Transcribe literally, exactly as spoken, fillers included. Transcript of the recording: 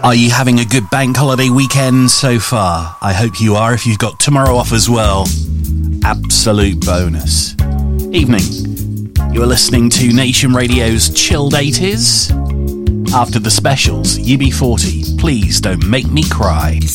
Are you having a good bank holiday weekend so far? I hope you are, if you've got tomorrow off as well. Absolute bonus. Evening. You are listening to Nation Radio's Chilled eighties. After the specials, U B forty, Please Don't Make Me Cry.